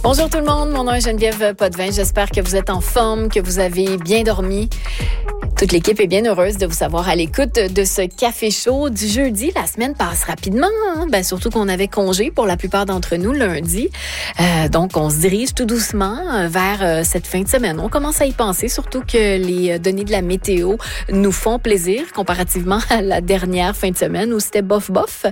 Bonjour tout le monde, mon nom est Geneviève Potvin. J'espère que vous êtes en forme, que vous avez bien dormi. Toute l'équipe est bien heureuse de vous savoir à l'écoute de ce café chaud du jeudi. La semaine passe rapidement, hein? Surtout qu'on avait congé pour la plupart d'entre nous lundi. Donc, on se dirige tout doucement vers cette fin de semaine. On commence à y penser, surtout que les données de la météo nous font plaisir comparativement à la dernière fin de semaine où c'était bof-bof.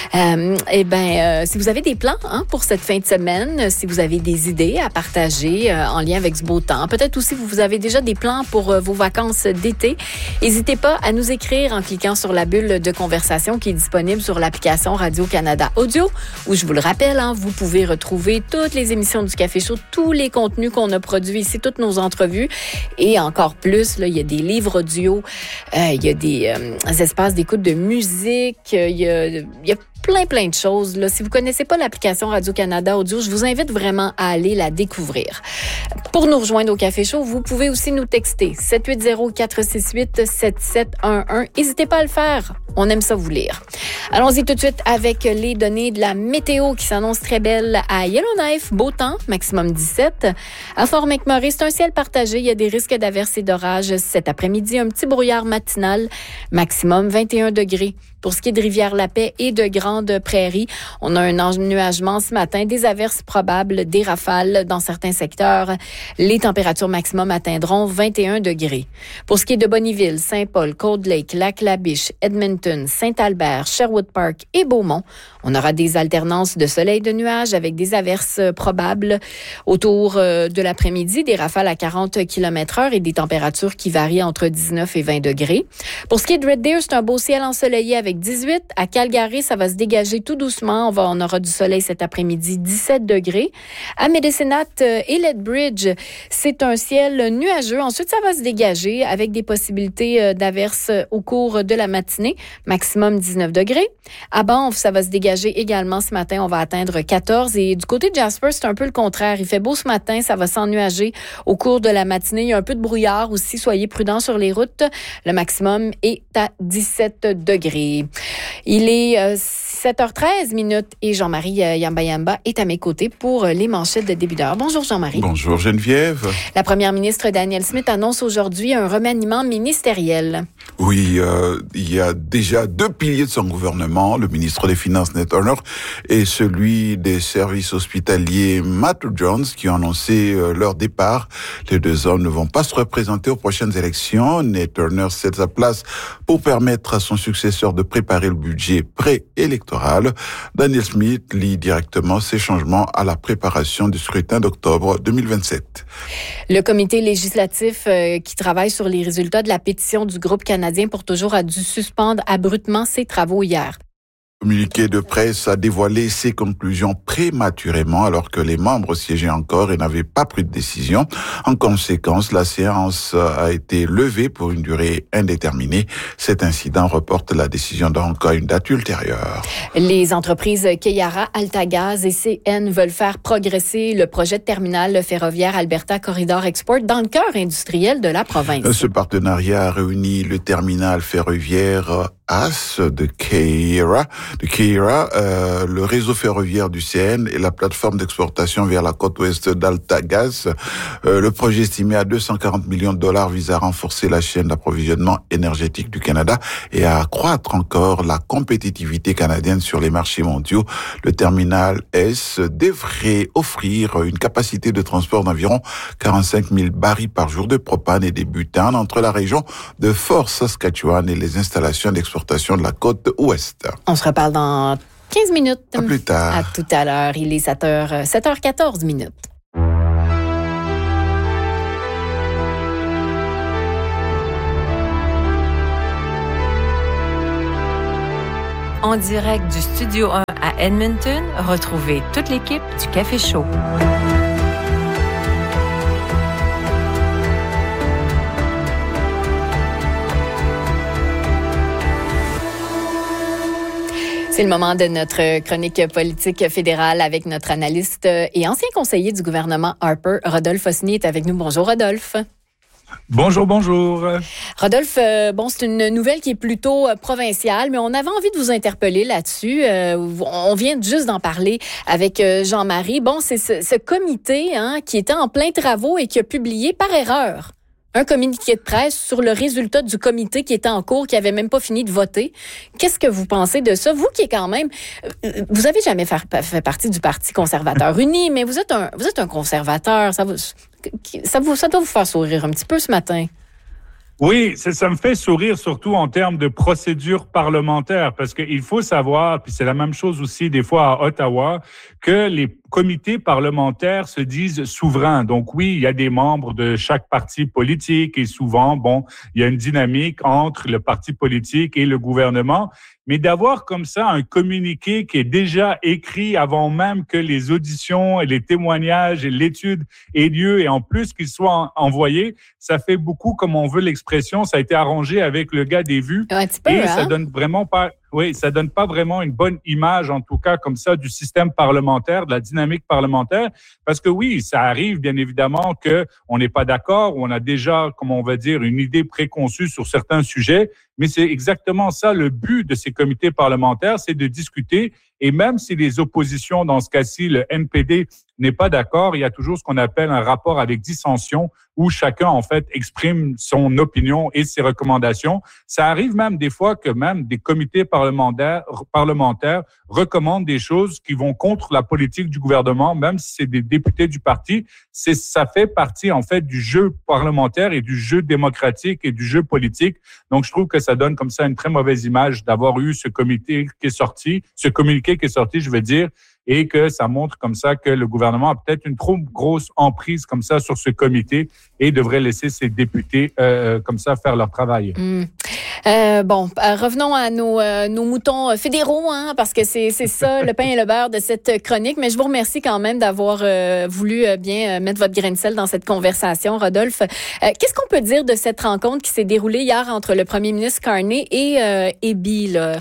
Si vous avez des plans pour cette fin de semaine, si vous avez des idées à partager en lien avec ce beau temps, peut-être aussi vous avez déjà des plans pour vos vacances d'été, n'hésitez pas à nous écrire en cliquant sur la bulle de conversation qui est disponible sur l'application Radio-Canada Audio, où je vous le rappelle, vous pouvez retrouver toutes les émissions du Café Chaud, tous les contenus qu'on a produits ici, toutes nos entrevues et encore plus, là, il y a des livres audio, il y a des espaces d'écoute de musique, il y a plein de choses. Là. Si vous connaissez pas l'application Radio-Canada Audio, je vous invite vraiment à aller la découvrir. Pour nous rejoindre au Café Chaud, vous pouvez aussi nous texter 780-468-7711. N'hésitez pas à le faire. On aime ça vous lire. Allons-y tout de suite avec les données de la météo qui s'annoncent très belles à Yellowknife. Beau temps, maximum 17. À Fort-McMurray, c'est un ciel partagé. Il y a des risques d'averses et d'orages cet après-midi. Un petit brouillard matinal, maximum 21 degrés. Pour ce qui est de Rivière-la-Paix et de Grande-Prairie, on a un ennuagement ce matin, des averses probables, des rafales dans certains secteurs. Les températures maximum atteindront 21 degrés. Pour ce qui est de Bonnyville, Saint-Paul, Cold Lake, Lac-La-Biche, Edmonton, Saint-Albert, Sherwood Park et Beaumont, on aura des alternances de soleil et de nuages avec des averses probables autour de l'après-midi, des rafales à 40 km/h et des températures qui varient entre 19 et 20 degrés. Pour ce qui est de Red Deer, c'est un beau ciel ensoleillé avec 18. À Calgary, ça va se dégager tout doucement. On aura du soleil cet après-midi, 17 degrés. À Medicine Hat et Lethbridge, c'est un ciel nuageux. Ensuite, ça va se dégager avec des possibilités d'averses au cours de la matinée, maximum 19 degrés. À Banff, ça va se dégager également ce matin. On va atteindre 14. Et du côté de Jasper, c'est un peu le contraire. Il fait beau ce matin, ça va s'ennuager au cours de la matinée. Il y a un peu de brouillard aussi. Soyez prudents sur les routes. Le maximum est à 17 degrés. Il est 7h13 et Jean-Marie Yamba est à mes côtés pour les manchettes de début d'heure. Bonjour Jean-Marie. Bonjour Geneviève. La première ministre Danielle Smith annonce aujourd'hui un remaniement ministériel. Oui, il y a déjà deux piliers de son gouvernement, le ministre des Finances Ned Turner et celui des services hospitaliers Matt Jones qui ont annoncé leur départ. Les deux hommes ne vont pas se représenter aux prochaines élections. Ned Turner cède sa place pour permettre à son successeur de préparer le budget préélectoral. Danielle Smith lie directement ces changements à la préparation du scrutin d'octobre 2027. Le comité législatif qui travaille sur les résultats de la pétition du groupe canadien pour toujours a dû suspendre abruptement ses travaux hier. Le communiqué de presse a dévoilé ses conclusions prématurément alors que les membres siégeaient encore et n'avaient pas pris de décision. En conséquence, la séance a été levée pour une durée indéterminée. Cet incident reporte la décision donc à une date ultérieure. Les entreprises Keyara, Altagaz et CN veulent faire progresser le projet de terminal ferroviaire Alberta Corridor Export dans le cœur industriel de la province. Ce partenariat a réuni le terminal ferroviaire AS de Keyara, le réseau ferroviaire du CN et la plateforme d'exportation vers la côte ouest d'Altagaz. Le projet estimé à 240 millions de dollars vise à renforcer la chaîne d'approvisionnement énergétique du Canada et à accroître encore la compétitivité canadienne sur les marchés mondiaux. Le terminal S devrait offrir une capacité de transport d'environ 45 000 barils par jour de propane et des butanes entre la région de Fort Saskatchewan et les installations d'exportation de la côte ouest. On se reparle dans 15 minutes. À plus tard. À tout à l'heure. Il est 7h14 minutes. En direct du Studio 1 à Edmonton, retrouvez toute l'équipe du Café Chaud. C'est le moment de notre chronique politique fédérale avec notre analyste et ancien conseiller du gouvernement Harper, Rodolphe Osny, est avec nous. Bonjour Rodolphe. Bonjour, bonjour. Rodolphe, c'est une nouvelle qui est plutôt provinciale, mais on avait envie de vous interpeller là-dessus. On vient juste d'en parler avec Jean-Marie. C'est ce comité qui était en plein travaux et qui a publié par erreur un communiqué de presse sur le résultat du comité qui était en cours, qui avait même pas fini de voter. Qu'est-ce que vous pensez de ça? Vous qui est quand même... Vous avez jamais fait partie du Parti conservateur uni, mais vous êtes un conservateur. Ça doit vous faire sourire un petit peu ce matin. Oui, ça me fait sourire surtout en termes de procédure parlementaire, parce qu'il faut savoir, puis c'est la même chose aussi des fois à Ottawa, que les comités parlementaires se disent souverains. Donc oui, il y a des membres de chaque parti politique et souvent, il y a une dynamique entre le parti politique et le gouvernement. Mais d'avoir comme ça un communiqué qui est déjà écrit avant même que les auditions et les témoignages et l'étude aient lieu et en plus qu'il soit envoyé, ça fait beaucoup, comme on veut l'expression, ça a été arrangé avec le gars des vues. Un petit peu, et ça donne vraiment pas... Oui, ça donne pas vraiment une bonne image, en tout cas, comme ça, du système parlementaire, de la dynamique parlementaire. Parce que oui, ça arrive, bien évidemment, que on n'est pas d'accord, ou on a déjà, comme on va dire, une idée préconçue sur certains sujets. Mais c'est exactement ça, le but de ces comités parlementaires, c'est de discuter. Et même si les oppositions, dans ce cas-ci, le NPD n'est pas d'accord, il y a toujours ce qu'on appelle un rapport avec dissension où chacun, en fait, exprime son opinion et ses recommandations. Ça arrive même des fois que même des comités parlementaires recommandent des choses qui vont contre la politique du gouvernement, même si c'est des députés du parti. Ça fait partie, en fait, du jeu parlementaire et du jeu démocratique et du jeu politique. Donc, je trouve que ça donne comme ça une très mauvaise image d'avoir eu ce communiqué qui est sorti, je veux dire, et que ça montre comme ça que le gouvernement a peut-être une trop grosse emprise comme ça sur ce comité et devrait laisser ses députés comme ça faire leur travail. Revenons à nos moutons fédéraux, parce que c'est ça, le pain et le beurre de cette chronique. Mais je vous remercie quand même d'avoir voulu bien mettre votre grain de sel dans cette conversation, Rodolphe. Qu'est-ce qu'on peut dire de cette rencontre qui s'est déroulée hier entre le premier ministre Carney et Eby, là?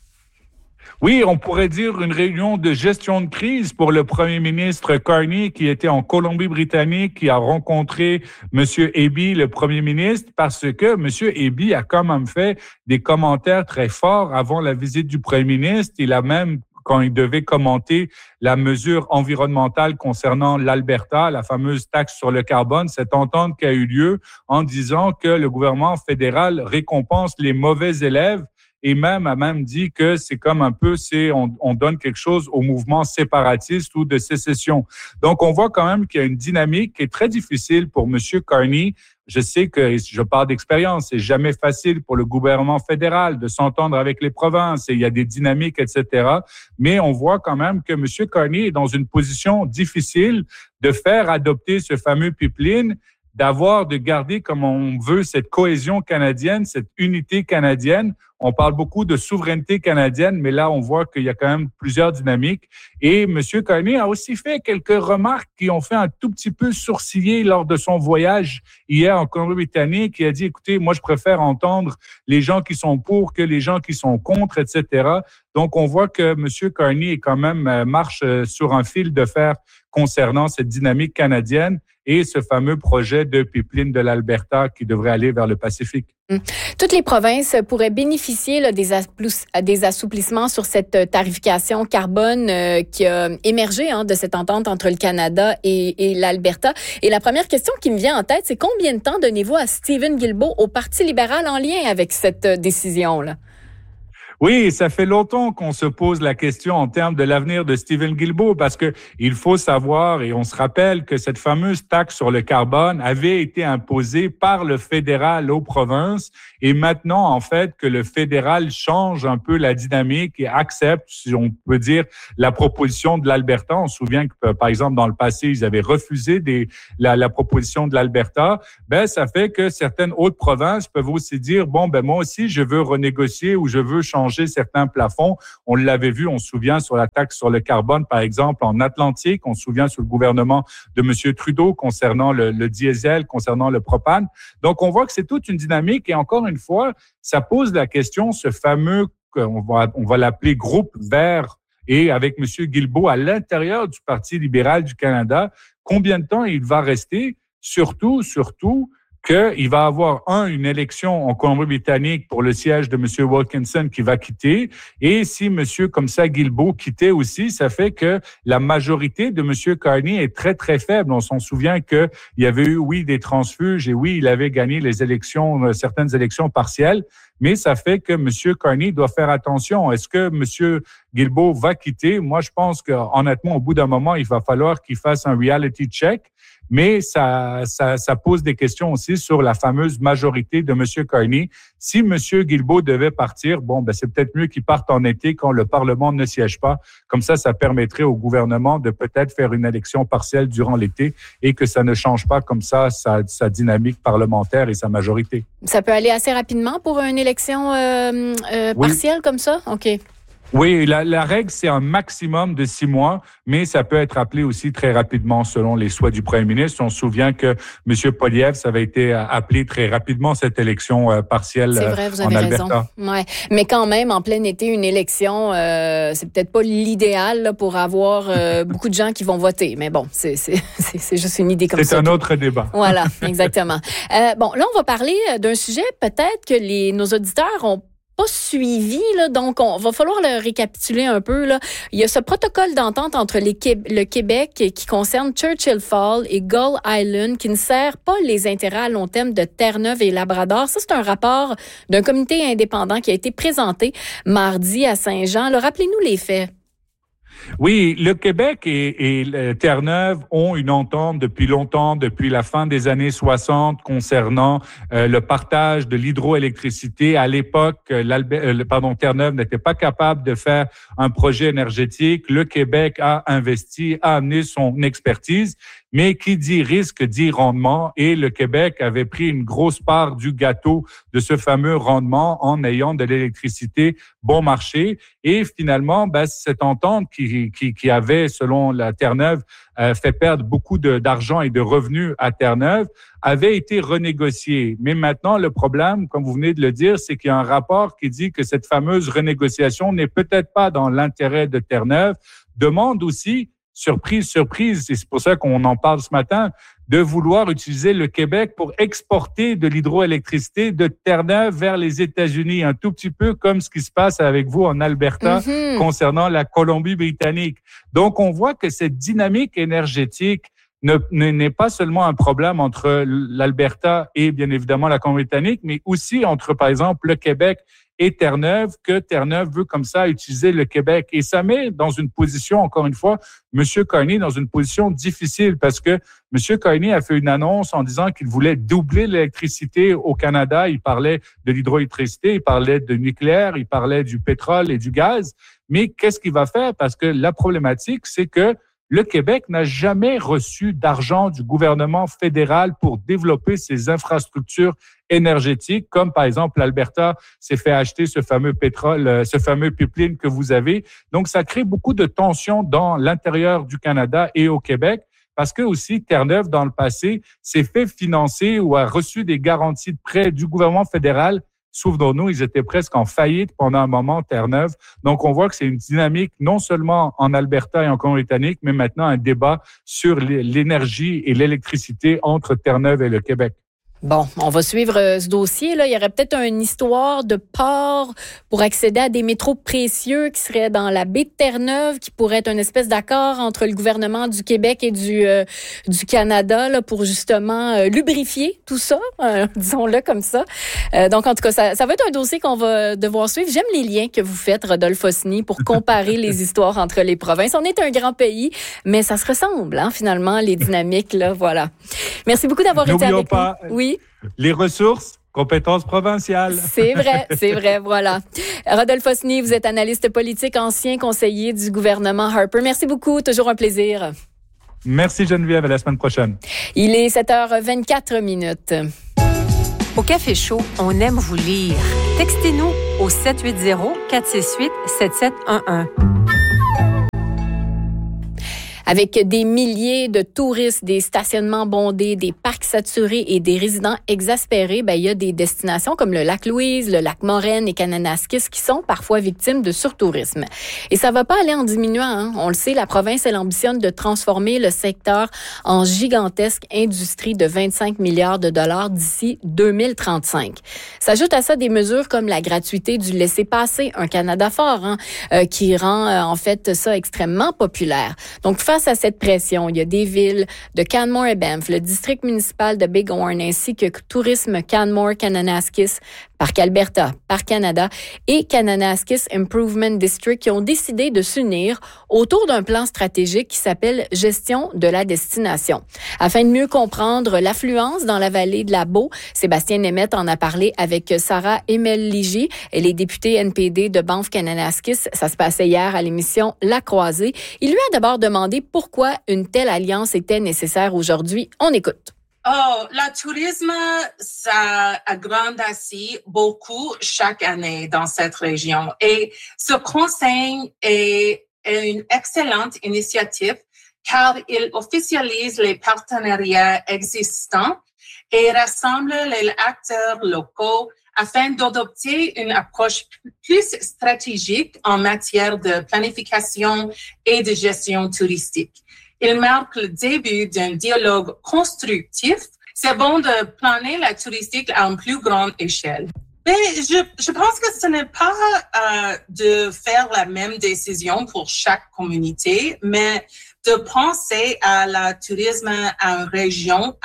Oui, on pourrait dire une réunion de gestion de crise pour le premier ministre Carney qui était en Colombie-Britannique, qui a rencontré Monsieur Eby, le premier ministre, parce que Monsieur Eby a quand même fait des commentaires très forts avant la visite du premier ministre. Il a même, quand il devait commenter la mesure environnementale concernant l'Alberta, la fameuse taxe sur le carbone, cette entente qui a eu lieu en disant que le gouvernement fédéral récompense les mauvais élèves. Et même a dit que c'est comme un peu, on donne quelque chose au mouvement séparatiste ou de sécession. Donc, on voit quand même qu'il y a une dynamique qui est très difficile pour M. Carney. Je sais que je parle d'expérience, c'est jamais facile pour le gouvernement fédéral de s'entendre avec les provinces et il y a des dynamiques, etc. Mais on voit quand même que M. Carney est dans une position difficile de faire adopter ce fameux pipeline, de garder comme on veut cette cohésion canadienne, cette unité canadienne. On parle beaucoup de souveraineté canadienne, mais là, on voit qu'il y a quand même plusieurs dynamiques. Et M. Carney a aussi fait quelques remarques qui ont fait un tout petit peu sourciller lors de son voyage hier en Colombie-Britannique. Il a dit, écoutez, moi, je préfère entendre les gens qui sont pour que les gens qui sont contre, etc. Donc, on voit que M. Carney est quand même marche sur un fil de fer concernant cette dynamique canadienne et ce fameux projet de pipeline de l'Alberta qui devrait aller vers le Pacifique. Toutes les provinces pourraient bénéficier là, des assouplissements sur cette tarification carbone qui a émergé de cette entente entre le Canada et l'Alberta. Et la première question qui me vient en tête, c'est combien de temps donnez-vous à Stephen Guilbeault au Parti libéral en lien avec cette décision-là? Oui, ça fait longtemps qu'on se pose la question en termes de l'avenir de Stephen Guilbeault parce que il faut savoir et on se rappelle que cette fameuse taxe sur le carbone avait été imposée par le fédéral aux provinces et maintenant, en fait, que le fédéral change un peu la dynamique et accepte, si on peut dire, la proposition de l'Alberta. On se souvient que, par exemple, dans le passé, ils avaient refusé la proposition de l'Alberta. Ça fait que certaines autres provinces peuvent aussi dire, moi aussi, je veux renégocier ou je veux changer certains plafonds. On l'avait vu, on se souvient, sur la taxe sur le carbone, par exemple, en Atlantique. On se souvient sur le gouvernement de M. Trudeau concernant le diesel, concernant le propane. Donc, on voit que c'est toute une dynamique et encore une fois, ça pose la question, ce fameux, on va l'appeler groupe vert et avec M. Guilbeault à l'intérieur du Parti libéral du Canada, combien de temps il va rester? Surtout qu'il va avoir une élection en Colombie-Britannique pour le siège de M. Wilkinson qui va quitter. Et si M. comme ça Guilbeault quittait aussi, ça fait que la majorité de M. Carney est très, très faible. On s'en souvient qu'il y avait eu, oui, des transfuges et oui, il avait gagné les élections, certaines élections partielles. Mais ça fait que M. Carney doit faire attention. Est-ce que M. Guilbeault va quitter? Moi, je pense que honnêtement, au bout d'un moment, il va falloir qu'il fasse un reality check. Mais ça pose des questions aussi sur la fameuse majorité de M. Carney. Si M. Guilbeault devait partir, c'est peut-être mieux qu'il parte en été quand le Parlement ne siège pas. Comme ça permettrait au gouvernement de peut-être faire une élection partielle durant l'été et que ça ne change pas comme ça sa dynamique parlementaire et sa majorité. Ça peut aller assez rapidement pour une élection partielle comme ça? OK. Oui, la règle, c'est un maximum de 6 mois, mais ça peut être appelé aussi très rapidement selon les souhaits du premier ministre. On se souvient que M. Poilievre, ça avait été appelé très rapidement, cette élection partielle en Alberta. C'est vrai, vous avez raison. Ouais. Mais quand même, en plein été, une élection, c'est peut-être pas l'idéal là, pour avoir beaucoup de gens qui vont voter. Mais bon, c'est juste une idée comme ça. C'est un autre débat. Voilà, exactement. Là, on va parler d'un sujet peut-être que nos auditeurs ont pas suivi, là, donc on va falloir le récapituler un peu. Là. Il y a ce protocole d'entente entre le Québec qui concerne Churchill Falls et Gull Island qui ne sert pas les intérêts à long terme de Terre-Neuve et Labrador. Ça, c'est un rapport d'un comité indépendant qui a été présenté mardi à Saint-Jean. Alors, rappelez-nous les faits. Oui, le Québec et Terre-Neuve ont une entente depuis longtemps, depuis la fin des années 60, concernant le partage de l'hydroélectricité. À l'époque, Terre-Neuve n'était pas capable de faire un projet énergétique. Le Québec a investi, a amené son expertise. Mais qui dit risque dit rendement, et le Québec avait pris une grosse part du gâteau de ce fameux rendement en ayant de l'électricité bon marché. Et finalement, cette entente qui avait, selon la Terre-Neuve, fait perdre beaucoup d'argent et de revenus à Terre-Neuve, avait été renégociée. Mais maintenant, le problème, comme vous venez de le dire, c'est qu'il y a un rapport qui dit que cette fameuse renégociation n'est peut-être pas dans l'intérêt de Terre-Neuve, demande aussi, surprise, et c'est pour ça qu'on en parle ce matin, de vouloir utiliser le Québec pour exporter de l'hydroélectricité de Terre-Neuve vers les États-Unis, un tout petit peu comme ce qui se passe avec vous en Alberta concernant la Colombie-Britannique. Donc, on voit que cette dynamique énergétique n'est pas seulement un problème entre l'Alberta et bien évidemment la Colombie-Britannique, mais aussi entre, par exemple, le Québec et Terre-Neuve, que Terre-Neuve veut comme ça utiliser le Québec. Et ça met dans une position, encore une fois, M. Carney dans une position difficile parce que M. Carney a fait une annonce en disant qu'il voulait doubler l'électricité au Canada. Il parlait de l'hydroélectricité, il parlait de nucléaire, il parlait du pétrole et du gaz. Mais qu'est-ce qu'il va faire? Parce que la problématique, c'est que le Québec n'a jamais reçu d'argent du gouvernement fédéral pour développer ses infrastructures énergétiques, comme par exemple l'Alberta s'est fait acheter ce fameux pétrole, ce fameux pipeline que vous avez. Donc, ça crée beaucoup de tensions dans l'intérieur du Canada et au Québec, parce que aussi Terre-Neuve, dans le passé, s'est fait financer ou a reçu des garanties de prêts du gouvernement fédéral. Souvenons-nous, ils étaient presque en faillite pendant un moment, Terre-Neuve. Donc, on voit que c'est une dynamique non seulement en Alberta et en Colombie-Britannique, mais maintenant un débat sur l'énergie et l'électricité entre Terre-Neuve et le Québec. Bon, on va suivre ce dossier. Là. Il y aurait peut-être une histoire de port pour accéder à des métaux précieux qui seraient dans la baie de Terre-Neuve, qui pourrait être une espèce d'accord entre le gouvernement du Québec et du Canada là, pour justement lubrifier tout ça, disons-le comme ça. Donc, en tout cas, ça va être un dossier qu'on va devoir suivre. J'aime les liens que vous faites, Rodolphe Faucigny, pour comparer les histoires entre les provinces. On est un grand pays, mais ça se ressemble, finalement, les dynamiques. Là, voilà. Merci beaucoup d'avoir été avec nous. Oui. Les ressources, compétences provinciales. C'est vrai, voilà. Rodolphe Faucigny, vous êtes analyste politique, ancien conseiller du gouvernement Harper. Merci beaucoup, toujours un plaisir. Merci Geneviève, à la semaine prochaine. Il est 7h24. Au Café Chaud, on aime vous lire. Textez-nous au 780-468-7711. Avec des milliers de touristes, des stationnements bondés, des parcs saturés et des résidents exaspérés, il y a des destinations comme le lac Louise, le lac Moraine et Kananaskis qui sont parfois victimes de surtourisme. Et ça va pas aller en diminuant, hein. On le sait, la province, elle ambitionne de transformer le secteur en gigantesque industrie de 25 milliards de dollars d'ici 2035. S'ajoute à ça des mesures comme la gratuité du laissez-passer, un Canada fort, qui rend en fait ça extrêmement populaire. Donc, face à cette pression, il y a des villes de Canmore et Banff, le district municipal de Bighorn, ainsi que Tourisme Canmore, Kananaskis, Parc Alberta, Parc Canada et Kananaskis Improvement District qui ont décidé de s'unir autour d'un plan stratégique qui s'appelle Gestion de la destination. Afin de mieux comprendre l'affluence dans la vallée de la Baie, Sébastien Nemeth en a parlé avec Sarah Emel-Ligy. Elle est députée NPD de Banff-Kananaskis. Ça se passait hier à l'émission La Croisée. Il lui a d'abord demandé pourquoi une telle alliance était nécessaire aujourd'hui. On écoute. Le tourisme, ça agrandit beaucoup chaque année dans cette région. Et ce conseil est une excellente initiative car il officialise les partenariats existants et rassemble les acteurs locaux afin d'adopter une approche plus stratégique en matière de planification et de gestion touristique. Il marque le début d'un dialogue constructif. C'est bon de planer la touristique à une plus grande échelle. Mais je pense que ce n'est pas de faire la même décision pour chaque communauté, mais de penser à la tourisme à une région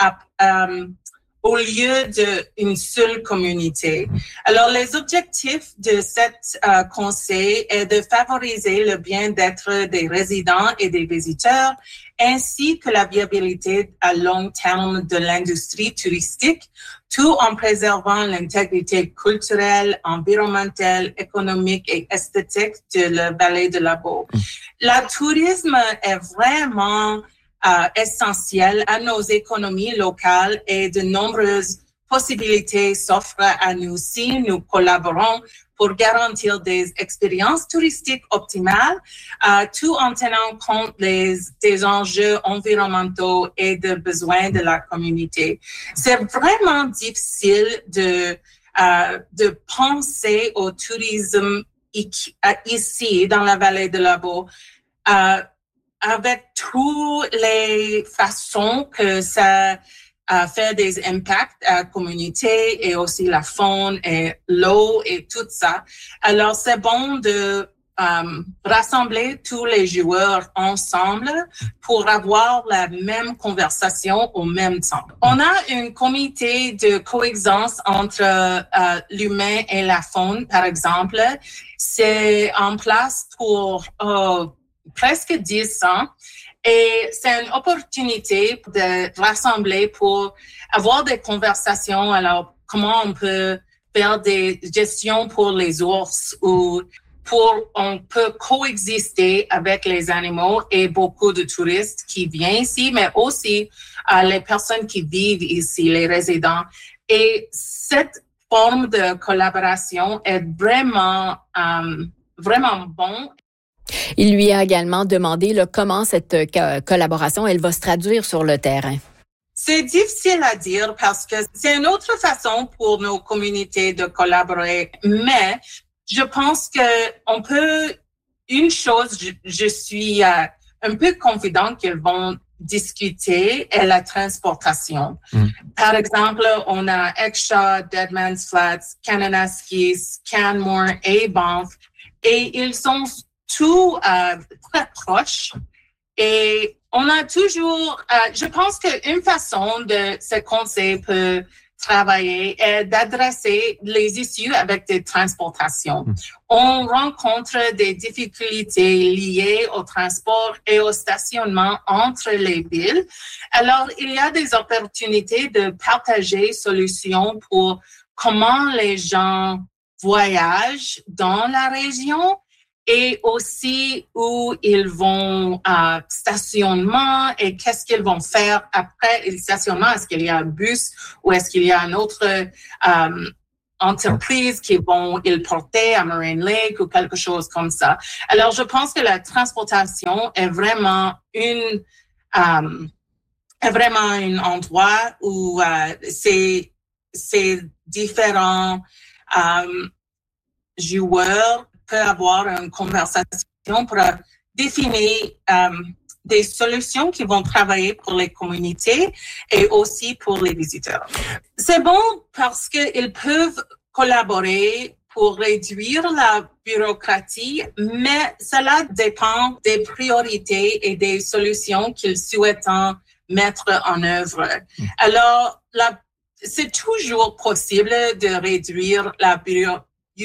au lieu d'une seule communauté. Alors, les objectifs de cet conseil est de favoriser le bien-être des résidents et des visiteurs, ainsi que la viabilité à long terme de l'industrie touristique, tout en préservant l'intégrité culturelle, environnementale, économique et esthétique de la vallée de la Baie. Le tourisme est vraiment essentiel à nos économies locales et de nombreuses possibilités s'offrent à nous si nous collaborons pour garantir des expériences touristiques optimales, tout en tenant compte des enjeux environnementaux et des besoins de la communauté. C'est vraiment difficile de penser au tourisme ici dans la vallée de la Baie, avec toutes les façons que ça fait des impacts à la communauté et aussi la faune et l'eau et tout ça. Alors, c'est bon de rassembler tous les joueurs ensemble pour avoir la même conversation au même temps. On a un comité de coexistence entre l'humain et la faune, par exemple. C'est en place pour presque 10 ans. Et c'est une opportunité de rassembler pour avoir des conversations. Alors, comment on peut faire des gestions pour les ours ou on peut coexister avec les animaux et beaucoup de touristes qui viennent ici, mais aussi les personnes qui vivent ici, les résidents. Et cette forme de collaboration est vraiment bon. Il lui a également demandé comment cette collaboration elle va se traduire sur le terrain. C'est difficile à dire parce que c'est une autre façon pour nos communautés de collaborer, mais je pense que on peut, une chose, je suis un peu confidente qu'ils vont discuter est la transportation. Par exemple, on a Exshaw, Deadman's Flats, Kananaskis, Canmore et Banff, et ils sont tous très proches. Et on a toujours, je pense qu'une façon de ce conseil peut travailler est d'adresser les issues avec des transportations. On rencontre des difficultés liées au transport et au stationnement entre les villes. Alors, il y a des opportunités de partager solutions pour comment les gens voyagent dans la région et aussi où ils vont stationnement et qu'est-ce qu'ils vont faire après le stationnement. Est-ce qu'il y a un bus ou est-ce qu'il y a un autre entreprises qui vont le porter à Moraine Lake ou quelque chose comme ça. Alors, je pense que la transportation est vraiment un endroit où ces différents joueurs peuvent avoir une conversation pour définir des solutions qui vont travailler pour les communautés et aussi pour les visiteurs. C'est bon parce qu'ils peuvent collaborer pour réduire la bureaucratie, mais cela dépend des priorités et des solutions qu'ils souhaitent mettre en œuvre. Alors, c'est toujours possible de réduire la bureaucratie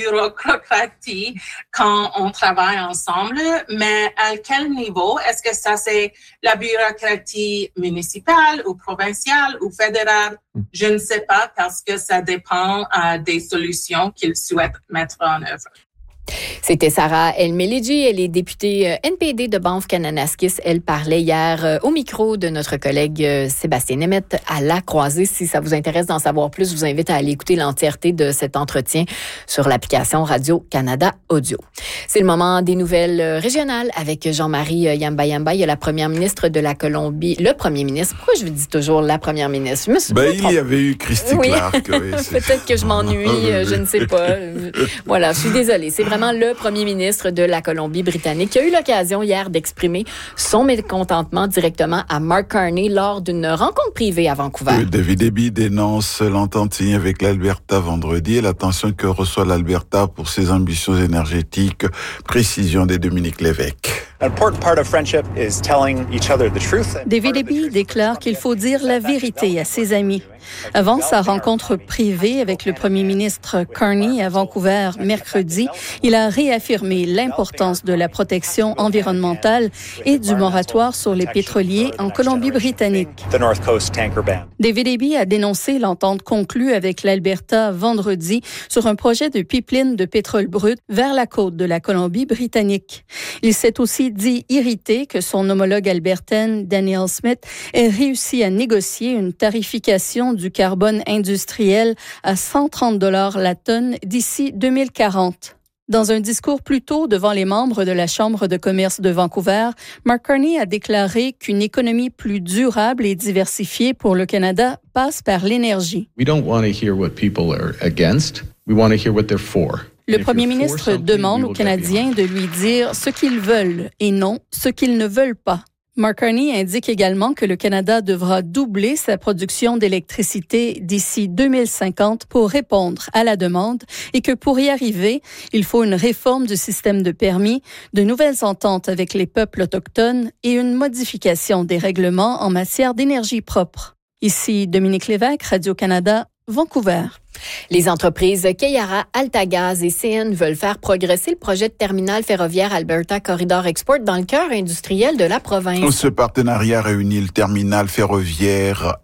quand on travaille ensemble, mais à quel niveau? Est-ce que ça c'est la bureaucratie municipale ou provinciale ou fédérale? Je ne sais pas parce que ça dépend des solutions qu'ils souhaitent mettre en œuvre. C'était Sarah El-Melidji, elle est députée NPD de Banff-Kananaskis. Elle parlait hier au micro de notre collègue Sébastien Nemeth à La Croisée. Si ça vous intéresse d'en savoir plus, je vous invite à aller écouter l'entièreté de cet entretien sur l'application Radio-Canada Audio. C'est le moment des nouvelles régionales avec Jean-Marie Yamba-Yamba. Il y a la première ministre de la Colombie, le premier ministre. Pourquoi je vous dis toujours la première ministre? Il y avait eu Christy Clark. Oui, peut-être que je m'ennuie, je ne sais pas. Voilà, je suis désolée. C'est vraiment le premier ministre de la Colombie-Britannique qui a eu l'occasion hier d'exprimer son mécontentement directement à Mark Carney lors d'une rencontre privée à Vancouver. David Eby dénonce l'entente signée avec l'Alberta vendredi et l'attention que reçoit l'Alberta pour ses ambitions énergétiques. Précision de Dominique Lévesque. David Eby déclare qu'il faut dire la vérité à ses amis. Avant sa rencontre privée avec le premier ministre Carney à Vancouver mercredi, il a réaffirmé l'importance de la protection environnementale et du moratoire sur les pétroliers en Colombie-Britannique. David Eby a dénoncé l'entente conclue avec l'Alberta vendredi sur un projet de pipeline de pétrole brut vers la côte de la Colombie-Britannique. Il s'est aussi dit irrité que son homologue albertaine, Danielle Smith, ait réussi à négocier une tarification du carbone industriel à 130 $ la tonne d'ici 2040. Dans un discours plus tôt devant les membres de la Chambre de commerce de Vancouver, Mark Carney a déclaré qu'une économie plus durable et diversifiée pour le Canada passe par l'énergie. We don't want to hear what people are against. We want to hear what they're for. Le premier ministre demande aux Canadiens de lui dire ce qu'ils veulent et non ce qu'ils ne veulent pas. Mark Carney indique également que le Canada devra doubler sa production d'électricité d'ici 2050 pour répondre à la demande et que pour y arriver, il faut une réforme du système de permis, de nouvelles ententes avec les peuples autochtones et une modification des règlements en matière d'énergie propre. Ici Dominique Lévesque, Radio-Canada, Vancouver. Les entreprises Keyara, AltaGaz et CN veulent faire progresser le projet de terminal ferroviaire Alberta Corridor Export dans le cœur industriel de la province. Ce partenariat réunit le terminal ferroviaire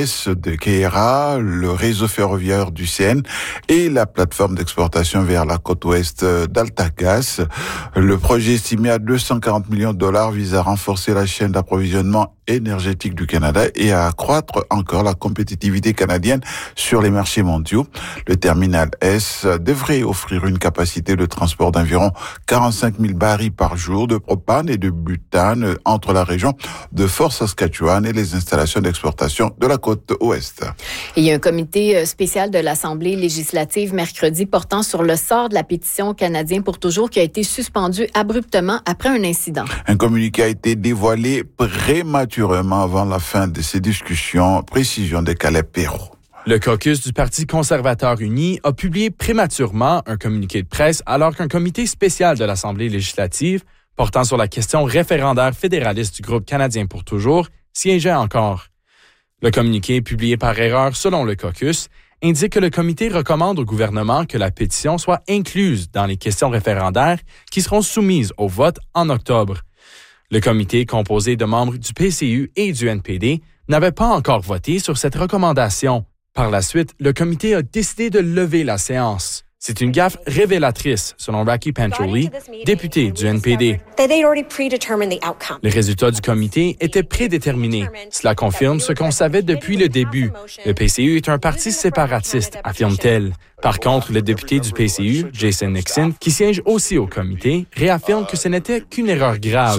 de Keyara, le réseau ferroviaire du CN et la plateforme d'exportation vers la côte ouest d'AltaGaz. Le projet estimé à 240 millions de dollars vise à renforcer la chaîne d'approvisionnement énergétique du Canada et à accroître encore la compétitivité canadienne sur les marchés mondiaux. Le terminal S devrait offrir une capacité de transport d'environ 45 000 barils par jour de propane et de butane entre la région de Fort Saskatchewan et les installations d'exportation de la côte ouest. Et il y a un comité spécial de l'Assemblée législative mercredi portant sur le sort de la pétition Canadiens pour toujours qui a été suspendue abruptement après un incident. Un communiqué a été dévoilé prématurément avant la fin de ces discussions. Précision de Caleb Perrault. Le caucus du Parti conservateur uni a publié prématurément un communiqué de presse alors qu'un comité spécial de l'Assemblée législative portant sur la question référendaire fédéraliste du groupe Canadiens pour toujours siégeait encore. Le communiqué, publié par erreur selon le caucus, indique que le comité recommande au gouvernement que la pétition soit incluse dans les questions référendaires qui seront soumises au vote en octobre. Le comité, composé de membres du PCU et du NPD, n'avait pas encore voté sur cette recommandation. Par la suite, le comité a décidé de lever la séance. C'est une gaffe révélatrice, selon Raki Pancholi, député du NPD. Les résultats du comité étaient prédéterminés. Cela confirme ce qu'on savait depuis le début. Le PCU est un parti séparatiste, affirme-t-elle. Par contre, le député du PCU, Jason Nixon, qui siège aussi au comité, réaffirme que ce n'était qu'une erreur grave.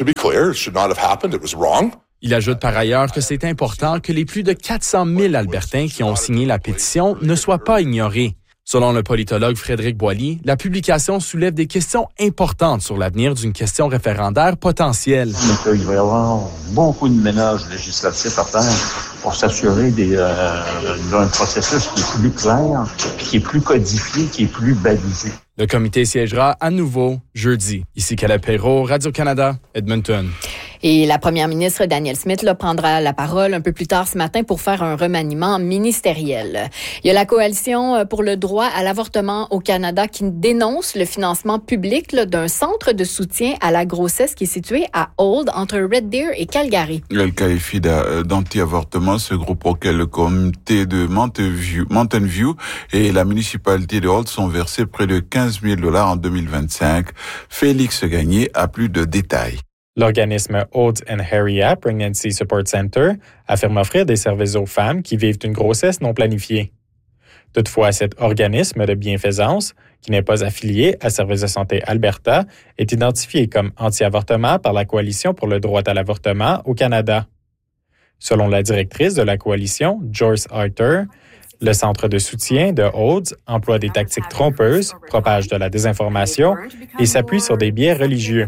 Il ajoute par ailleurs que c'est important que les plus de 400 000 Albertains qui ont signé la pétition ne soient pas ignorés. Selon le politologue Frédéric Boilly, la publication soulève des questions importantes sur l'avenir d'une question référendaire potentielle. Il va y avoir beaucoup de ménages législatifs à faire pour s'assurer d'un processus qui est plus clair, qui est plus codifié, qui est plus balisé. Le comité siégera à nouveau jeudi. Ici Caleb Perrault, Radio-Canada, Edmonton. Et la première ministre Danielle Smith prendra la parole un peu plus tard ce matin pour faire un remaniement ministériel. Il y a la Coalition pour le droit à l'avortement au Canada qui dénonce le financement public d'un centre de soutien à la grossesse qui est situé à Old, entre Red Deer et Calgary. Elle qualifie d'anti-avortement ce groupe auquel le comté de Mountain View et la municipalité de Old sont versés près de 15 000 $ en 2025. Félix Gagné a plus de détails. L'organisme Oates and Harriet Pregnancy Support Center affirme offrir des services aux femmes qui vivent une grossesse non planifiée. Toutefois, cet organisme de bienfaisance, qui n'est pas affilié à Services de santé Alberta, est identifié comme anti-avortement par la Coalition pour le droit à l'avortement au Canada. Selon la directrice de la coalition, Joyce Arthur, le centre de soutien de Oates emploie des tactiques trompeuses, propage de la désinformation et s'appuie sur des biais religieux.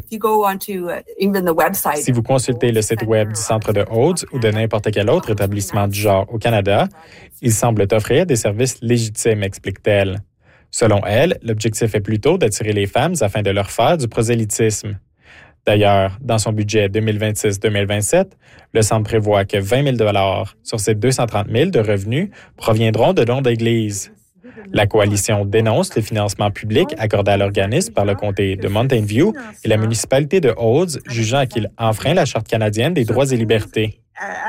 Si vous consultez le site web du centre de Oates ou de n'importe quel autre établissement du genre au Canada, il semble offrir des services légitimes, explique-t-elle. Selon elle, l'objectif est plutôt d'attirer les femmes afin de leur faire du prosélytisme. D'ailleurs, dans son budget 2026-2027, le Centre prévoit que 20 000 $ sur ces 230 000 de revenus proviendront de dons d'église. La coalition dénonce le financement public accordé à l'organisme par le comté de Mountain View et la municipalité de Oates, jugeant qu'il enfreint la Charte canadienne des droits et libertés.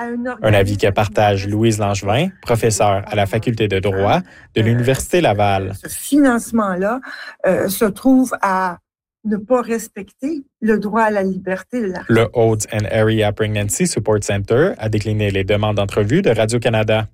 Un avis que partage Louise Langevin, professeure à la faculté de droit de l'Université Laval. Ce financement-là se trouve à ne pas respecter le droit à la liberté de la... Le Oates and Area Pregnancy Support Center a décliné les demandes d'entrevue de Radio-Canada.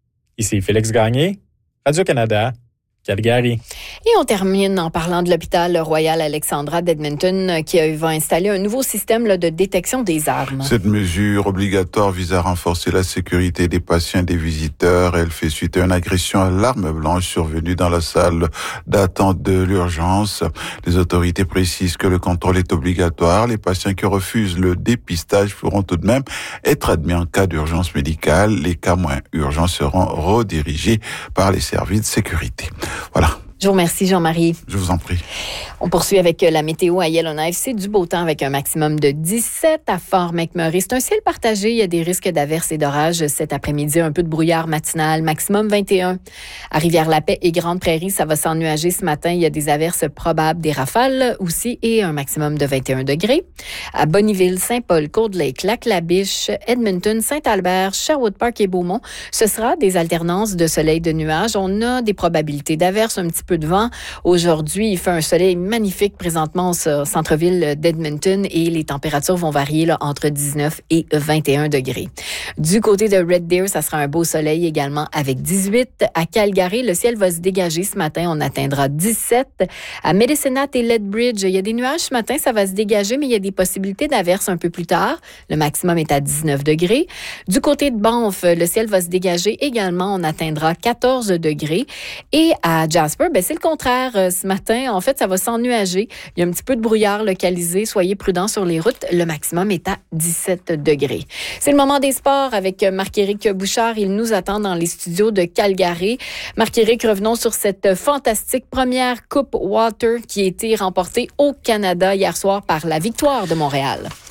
Ici Félix Gagné, Radio-Canada, Calgary. Et on termine en parlant de l'hôpital Royal Alexandra d'Edmonton qui va installer un nouveau système de détection des armes. Cette mesure obligatoire vise à renforcer la sécurité des patients et des visiteurs. Elle fait suite à une agression à l'arme blanche survenue dans la salle d'attente de l'urgence. Les autorités précisent que le contrôle est obligatoire. Les patients qui refusent le dépistage pourront tout de même être admis en cas d'urgence médicale. Les cas moins urgents seront redirigés par les services de sécurité. Voilà. Je vous remercie, Jean-Marie. Je vous en prie. On poursuit avec la météo à Yellowknife. C'est du beau temps avec un maximum de 17 à Fort McMurray. C'est un ciel partagé. Il y a des risques d'averses et d'orages cet après-midi. Un peu de brouillard matinal, maximum 21. À Rivière-la-Paix et Grande-Prairie, ça va s'ennuager ce matin. Il y a des averses probables, des rafales aussi et un maximum de 21 degrés. À Bonnyville, Saint-Paul, Cold-Lake, Lac-la-Biche, Edmonton, Saint-Albert, Sherwood Park et Beaumont, ce sera des alternances de soleil et de nuages. On a des probabilités d'averses, un petit peu de vent. Aujourd'hui, il fait un soleil magnifique présentement au centre-ville d'Edmonton et les températures vont varier entre 19 et 21 degrés. Du côté de Red Deer, ça sera un beau soleil également avec 18. À Calgary, le ciel va se dégager ce matin. On atteindra 17. À Medicine Hat et Lethbridge, il y a des nuages ce matin. Ça va se dégager, mais il y a des possibilités d'averses un peu plus tard. Le maximum est à 19 degrés. Du côté de Banff, le ciel va se dégager également. On atteindra 14 degrés. Et à Jasper, c'est le contraire ce matin. En fait, ça va s'ennuager. Il y a un petit peu de brouillard localisé. Soyez prudents sur les routes. Le maximum est à 17 degrés. C'est le moment des sports avec Marc-Éric Bouchard. Il nous attend dans les studios de Calgary. Marc-Éric, revenons sur cette fantastique première Coupe Water qui a été remportée au Canada hier soir par la Victoire de Montréal.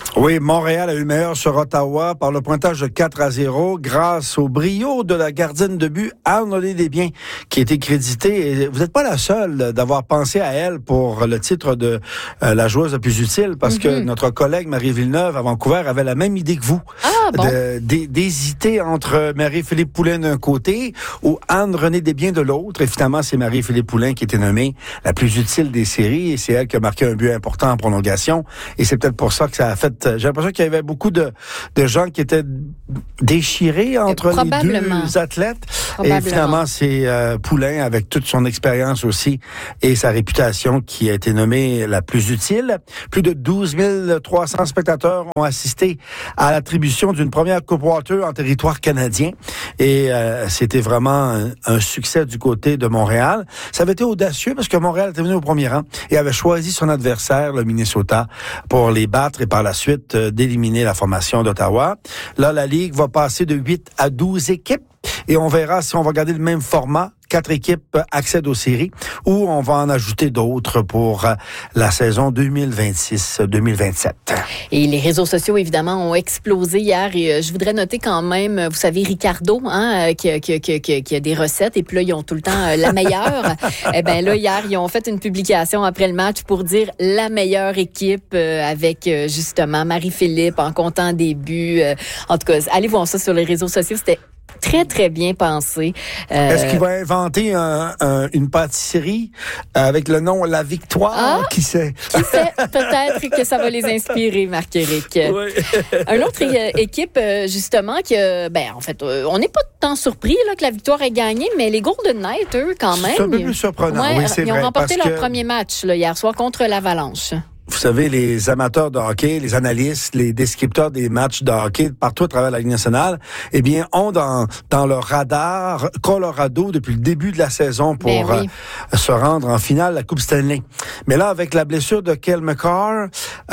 Oui, Montréal a eu le meilleur sur Ottawa par le pointage de 4-0 grâce au brio de la gardienne de but Anne-Olé Desbiens qui a été créditée. Et vous n'êtes pas la seule d'avoir pensé à elle pour le titre de la joueuse la plus utile parce que notre collègue Marie Villeneuve à Vancouver avait la même idée que vous. Ah, bon. D'hésiter entre Marie-Philippe Poulin d'un côté ou Anne-Renée Desbiens de l'autre. Et finalement, c'est Marie-Philippe Poulin qui était nommée la plus utile des séries et c'est elle qui a marqué un but important en prolongation. Et c'est peut-être pour ça que ça a fait... J'ai l'impression qu'il y avait beaucoup de gens qui étaient déchirés entre les deux athlètes. Et finalement, c'est Poulin, avec toute son expérience aussi et sa réputation, qui a été nommée la plus utile. Plus de 12 300 spectateurs ont assisté à l'attribution d'une première Coupe Walter en territoire canadien. Et c'était vraiment un succès du côté de Montréal. Ça avait été audacieux parce que Montréal était venu au premier rang et avait choisi son adversaire, le Minnesota, pour les battre et par la suite d'éliminer la formation d'Ottawa. Là, la Ligue va passer de 8 à 12 équipes et on verra si on va garder le même format. 4 équipes accèdent aux séries ou on va en ajouter d'autres pour la saison 2026-2027. Et les réseaux sociaux, évidemment, ont explosé hier. Et je voudrais noter quand même, vous savez, Ricardo, qui a des recettes. Et puis là, ils ont tout le temps la meilleure. Eh bien là, hier, ils ont fait une publication après le match pour dire la meilleure équipe avec, justement, Marie-Philippe en comptant des buts. En tout cas, allez voir ça sur les réseaux sociaux. C'était très, très bien pensé. Est-ce qu'il va inventer une pâtisserie avec le nom La Victoire? Qui sait? Qui sait? Peut-être que ça va les inspirer, Marc-Éric. Oui. Une autre équipe, justement, en fait, on n'est pas tant surpris là, que la Victoire ait gagné, mais les Golden Knights, eux, quand même... C'est un peu plus surprenant, oui, c'est vrai. Ils ont remporté leur premier match là, hier soir contre l'Avalanche. Vous savez, les amateurs de hockey, les analystes, les descripteurs des matchs de hockey partout à travers la Ligue nationale, eh bien, ont dans leur radar Colorado depuis le début de la saison pour se rendre en finale de la Coupe Stanley. Mais là, avec la blessure de Cale Makar,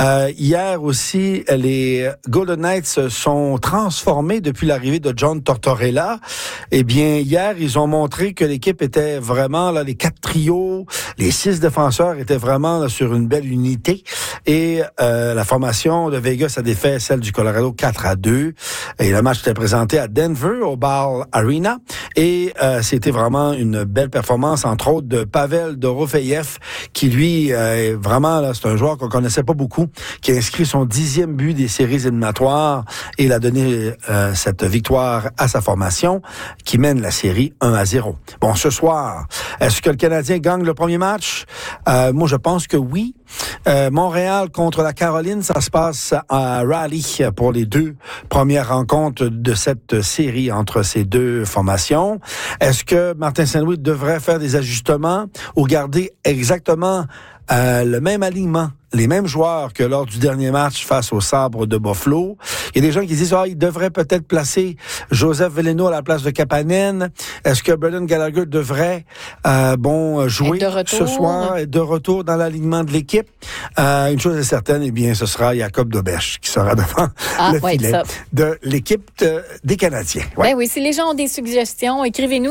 hier aussi, les Golden Knights se sont transformés depuis l'arrivée de John Tortorella. Eh bien, hier, ils ont montré que l'équipe était vraiment, là, les 4 trios, les 6 défenseurs étaient vraiment là, sur une belle unité. Et la formation de Vegas a défait celle du Colorado 4-2. Et le match était présenté à Denver, au Ball Arena. Et c'était vraiment une belle performance, entre autres, de Pavel Dorofeyev, qui lui, vraiment, là, c'est un joueur qu'on connaissait pas beaucoup, qui a inscrit son 10e but des séries éliminatoires et il a donné cette victoire à sa formation, qui mène la série 1-0. Bon, ce soir, est-ce que le Canadien gagne le premier match? Moi, je pense que oui. Montréal contre la Caroline, ça se passe à Raleigh pour les 2 premières rencontres de cette série entre ces 2 formations. Est-ce que Martin Saint-Louis devrait faire des ajustements ou garder exactement le même alignement, les mêmes joueurs que lors du dernier match face aux Sabres de Buffalo? Il y a des gens qui disent il devrait peut-être placer Joseph Veleno à la place de Kapanen. Est-ce que Brendan Gallagher devrait jouer ce soir et de retour dans l'alignement de l'équipe? Une chose est certaine, eh bien, ce sera Jacob Dobèche qui sera devant le filet de l'équipe des Canadiens. Ouais. Ben oui, si les gens ont des suggestions, écrivez-nous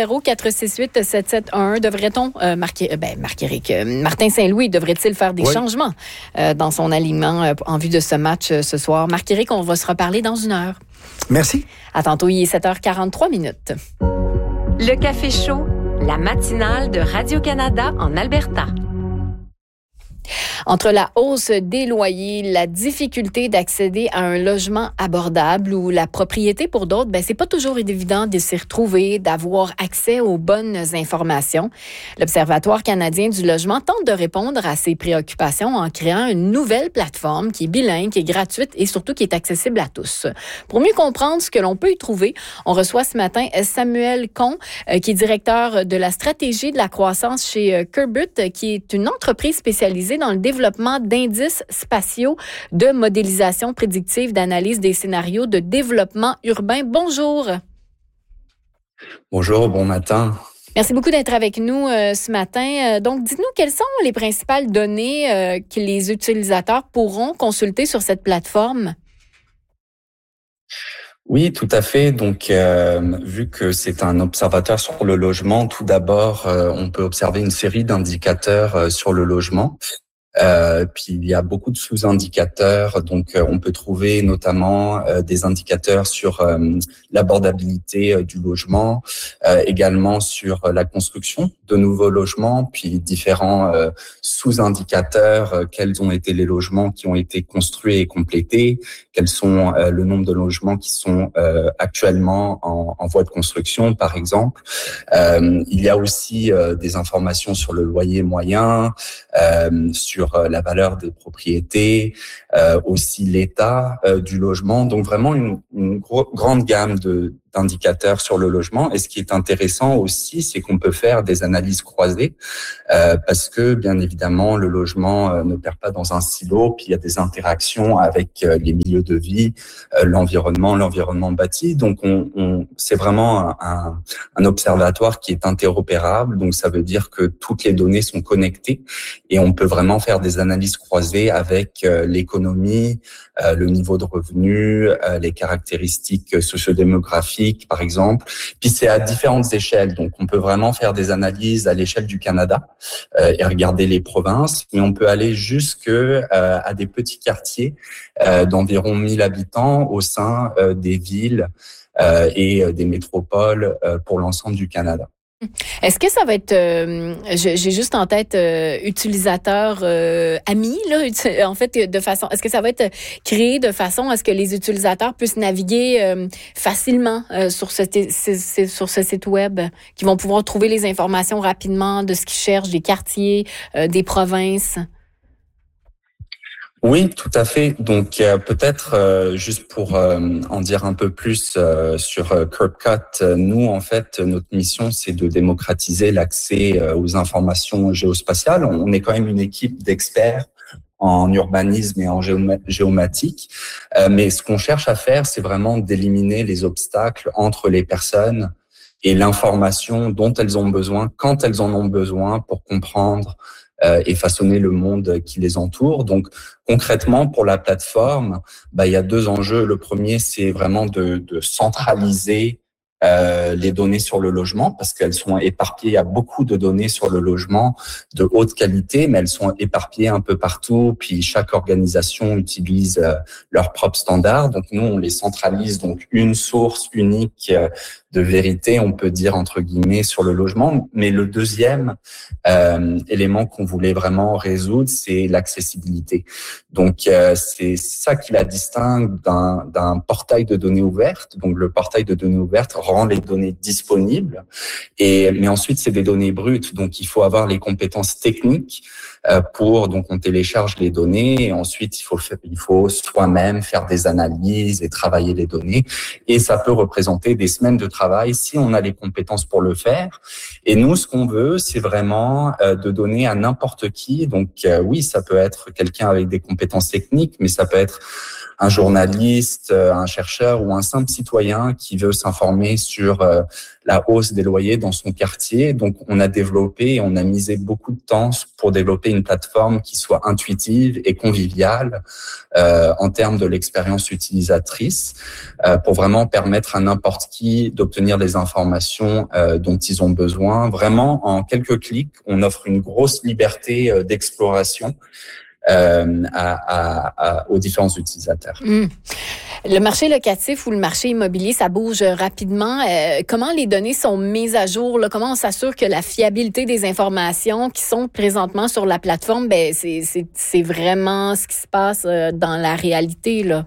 780-468-7711. Devrait-on Marc-Éric, Martin Saint-Louis, devrait-il faire des changements dans son alignement en vue de ce match ce soir? Marc-Éric, on va se reparler dans 1 heure. Merci. À tantôt, il est 7h43. Le Café Chaud, la matinale de Radio-Canada en Alberta. Entre la hausse des loyers, la difficulté d'accéder à un logement abordable ou la propriété pour d'autres, c'est pas toujours évident de s'y retrouver, d'avoir accès aux bonnes informations. L'Observatoire canadien du logement tente de répondre à ces préoccupations en créant une nouvelle plateforme qui est bilingue, qui est gratuite et surtout qui est accessible à tous. Pour mieux comprendre ce que l'on peut y trouver, on reçoit ce matin Samuel Con, qui est directeur de la stratégie de la croissance chez Curbit, qui est une entreprise spécialisée dans le développement d'indices spatiaux de modélisation prédictive d'analyse des scénarios de développement urbain. Bonjour. Bonjour, bon matin. Merci beaucoup d'être avec nous ce matin. Donc, dites-nous, quelles sont les principales données que les utilisateurs pourront consulter sur cette plateforme? Oui, tout à fait. Donc, vu que c'est un observateur sur le logement, tout d'abord, on peut observer une série d'indicateurs sur le logement. Puis il y a beaucoup de sous-indicateurs, donc on peut trouver notamment des indicateurs sur l'abordabilité du logement, également sur la construction de nouveaux logements, puis différents sous-indicateurs, quels ont été les logements qui ont été construits et complétés, quels sont le nombre de logements qui sont actuellement en voie de construction, par exemple. Il y a aussi des informations sur le loyer moyen, sur la valeur des propriétés, aussi l'état du logement. Donc vraiment une grande gamme d'indicateurs sur le logement. Et ce qui est intéressant aussi, c'est qu'on peut faire des analyses croisées parce que, bien évidemment, le logement ne perd pas dans un silo, puis il y a des interactions avec les milieux de vie, l'environnement bâti. Donc, c'est vraiment un observatoire qui est interopérable. Donc, ça veut dire que toutes les données sont connectées et on peut vraiment faire des analyses croisées avec l'économie, le niveau de revenu, les caractéristiques sociodémographiques, par exemple. Puis c'est à différentes échelles. Donc, on peut vraiment faire des analyses à l'échelle du Canada et regarder les provinces, mais on peut aller jusque à des petits quartiers d'environ 1000 habitants au sein des villes et des métropoles pour l'ensemble du Canada. Est-ce que ça va être, j'ai juste en tête utilisateur ami là, en fait de façon, est-ce que ça va être créé de façon à ce que les utilisateurs puissent naviguer facilement sur ce site web, qu'ils vont pouvoir trouver les informations rapidement de ce qu'ils cherchent, des quartiers, des provinces? Oui, tout à fait. Donc peut-être juste pour en dire un peu plus sur CurbCut, nous en fait notre mission c'est de démocratiser l'accès aux informations géospatiales. On est quand même une équipe d'experts en urbanisme et en géomatique, mais ce qu'on cherche à faire c'est vraiment d'éliminer les obstacles entre les personnes et l'information dont elles ont besoin quand elles en ont besoin pour comprendre et façonner le monde qui les entoure. Donc, concrètement, pour la plateforme, il y a deux enjeux. Le premier, c'est vraiment de centraliser les données sur le logement parce qu'elles sont éparpillées. Il y a beaucoup de données sur le logement de haute qualité, mais elles sont éparpillées un peu partout. Puis chaque organisation utilise leurs propres standards. Donc nous, on les centralise. Donc une source unique de vérité, on peut dire entre guillemets, sur le logement. Mais le deuxième élément qu'on voulait vraiment résoudre, c'est l'accessibilité. Donc c'est ça qui la distingue d'un portail de données ouvertes. Donc le portail de données ouvertes rend les données disponibles, mais ensuite c'est des données brutes. Donc il faut avoir les compétences techniques donc on télécharge les données et ensuite il faut soi-même faire des analyses et travailler les données et ça peut représenter des semaines de travail si on a les compétences pour le faire. Et nous ce qu'on veut c'est vraiment de donner à n'importe qui. Donc oui, ça peut être quelqu'un avec des compétences techniques, mais ça peut être un journaliste, un chercheur ou un simple citoyen qui veut s'informer sur la hausse des loyers dans son quartier. Donc, on a développé et on a misé beaucoup de temps pour développer une plateforme qui soit intuitive et conviviale en termes de l'expérience utilisatrice pour vraiment permettre à n'importe qui d'obtenir les informations dont ils ont besoin. Vraiment, en quelques clics, on offre une grosse liberté d'exploration aux différents utilisateurs. Le marché locatif ou le marché immobilier, ça bouge rapidement. Comment les données sont mises à jour? Là? Comment on s'assure que la fiabilité des informations qui sont présentement sur la plateforme, c'est vraiment ce qui se passe dans la réalité, là?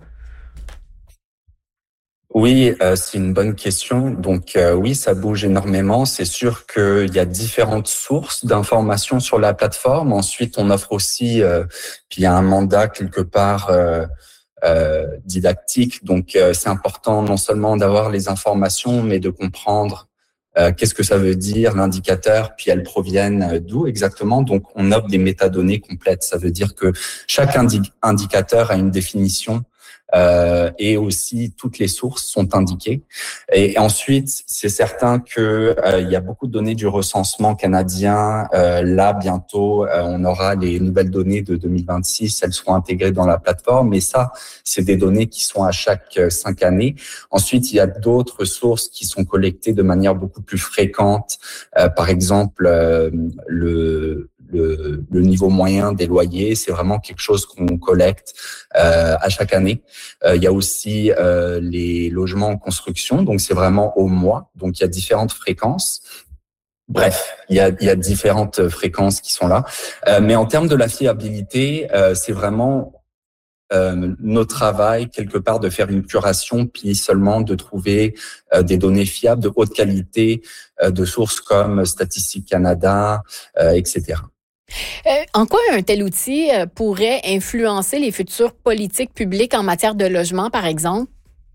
Oui, c'est une bonne question. Donc oui, ça bouge énormément. C'est sûr qu'il y a différentes sources d'informations sur la plateforme. Ensuite, on offre aussi, puis il y a un mandat quelque part didactique. Donc c'est important non seulement d'avoir les informations, mais de comprendre qu'est-ce que ça veut dire, l'indicateur, puis elles proviennent d'où exactement. Donc on offre des métadonnées complètes. Ça veut dire que chaque indicateur a une définition et aussi toutes les sources sont indiquées. Et ensuite, c'est certain que il y a beaucoup de données du recensement canadien. Là, bientôt, on aura les nouvelles données de 2026. Elles seront intégrées dans la plateforme. Mais ça, c'est des données qui sont à chaque 5 années. Ensuite, il y a d'autres sources qui sont collectées de manière beaucoup plus fréquente. Par exemple, le niveau moyen des loyers, c'est vraiment quelque chose qu'on collecte à chaque année. Il y a aussi les logements en construction, donc c'est vraiment au mois. Donc il y a différentes fréquences. Bref, il y a différentes fréquences qui sont là. Mais en termes de la fiabilité, c'est vraiment notre travail, quelque part, de faire une curation, puis seulement de trouver des données fiables, de haute qualité, de sources comme Statistique Canada, etc. En quoi un tel outil pourrait influencer les futures politiques publiques en matière de logement, par exemple?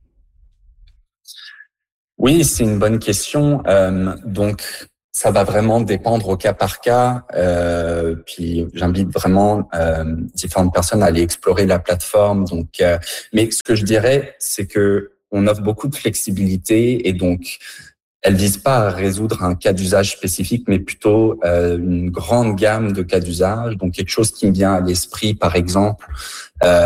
Oui, c'est une bonne question. Donc, ça va vraiment dépendre au cas par cas. Puis j'invite vraiment différentes personnes à aller explorer la plateforme. Donc, mais ce que je dirais, c'est que on offre beaucoup de flexibilité et donc elle vise pas à résoudre un cas d'usage spécifique, mais plutôt une grande gamme de cas d'usage. Donc quelque chose qui me vient à l'esprit, par exemple,